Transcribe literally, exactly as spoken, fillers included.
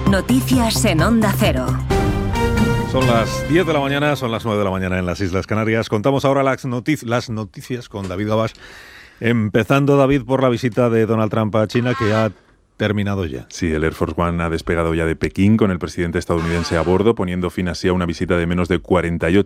Noticias en Onda Cero. Son las diez de la mañana, son las nueve de la mañana en las Islas Canarias. Contamos ahora las, notic- las noticias con David Gabás. Empezando, David, por la visita de Donald Trump a China, que ha terminado ya. Sí, el Air Force One ha despegado ya de Pekín con el presidente estadounidense a bordo, poniendo fin así a una visita de menos de cuarenta y ocho